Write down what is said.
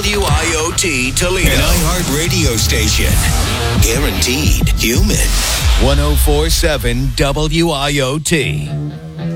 WIOT Toledo. An iHeart radio station. Guaranteed human. 104.7 WIOT.